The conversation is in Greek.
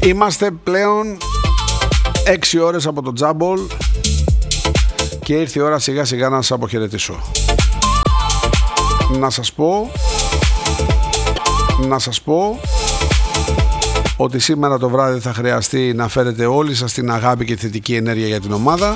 Είμαστε πλέον 6 ώρες από το τζάμπολ και ήρθε η ώρα σιγά σιγά να σας αποχαιρετήσω. Να σας πω ότι σήμερα το βράδυ θα χρειαστεί να φέρετε όλοι σας την αγάπη και τη θετική ενέργεια για την ομάδα.